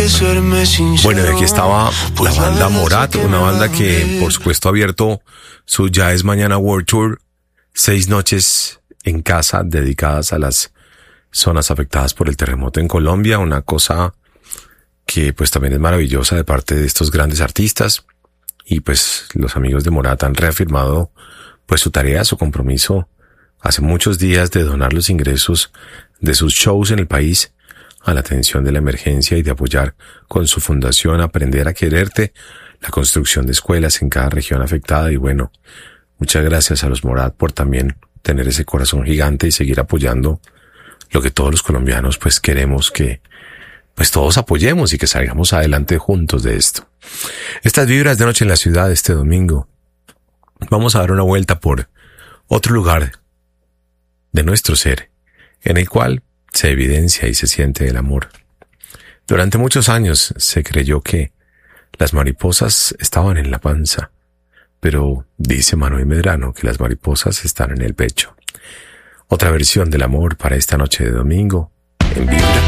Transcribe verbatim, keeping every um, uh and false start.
Bueno, de aquí estaba la banda Morat, una banda que por supuesto ha abierto su Ya es Mañana World Tour, seis noches en casa dedicadas a las zonas afectadas por el terremoto en Colombia, una cosa que pues también es maravillosa de parte de estos grandes artistas. Y pues los amigos de Morat han reafirmado pues su tarea, su compromiso hace muchos días de donar los ingresos de sus shows en el país a la atención de la emergencia y de apoyar con su fundación Aprender a Quererte la construcción de escuelas en cada región afectada. Y bueno, muchas gracias a los Morat por también tener ese corazón gigante y seguir apoyando lo que todos los colombianos pues queremos que pues todos apoyemos y que salgamos adelante juntos de esto. Estas vibras de Noche en la Ciudad este domingo. Vamos a dar una vuelta por otro lugar de nuestro ser, en el cual se evidencia y se siente el amor. Durante muchos años se creyó que las mariposas estaban en la panza, pero dice Manuel Medrano que las mariposas están en el pecho. Otra versión del amor para esta noche de domingo en Vibra.